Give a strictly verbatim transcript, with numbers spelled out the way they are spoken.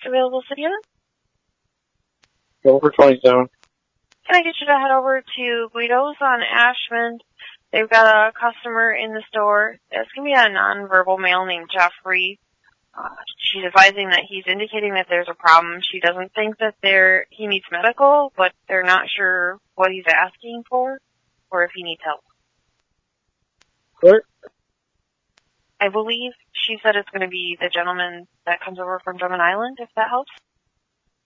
available city unit? Go for twenty-seven. Can I get you to head over to Guido's on Ashland? They've got a customer in the store. It's going to be a nonverbal male named Jeffrey. Uh, she's advising that he's indicating that there's a problem. She doesn't think that there he needs medical, but they're not sure what he's asking for or if he needs help. What? I believe she said it's going to be the gentleman that comes over from Drummond Island, if that helps.